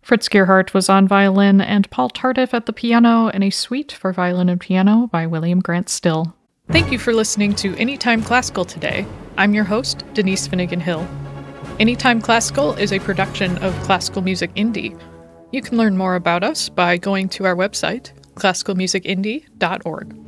Fritz Gerhardt was on violin, and Paul Tardif at the piano, and a suite for violin and piano by William Grant Still. Thank you for listening to Anytime Classical today. I'm your host, Denise Finnegan Hill. Anytime Classical is a production of Classical Music Indie. You can learn more about us by going to our website, classicalmusicindie.org.